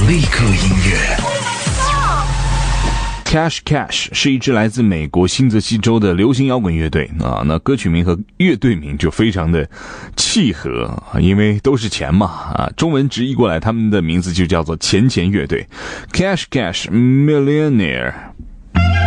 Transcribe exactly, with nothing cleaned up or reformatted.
立刻音乐。 Cash Cash 是一支来自美国新泽西州的流行摇滚乐队啊，那歌曲名和乐队名就非常的契合，因为都是钱嘛啊，中文直译过来他们的名字就叫做钱钱乐队。Cash Cash Millionaire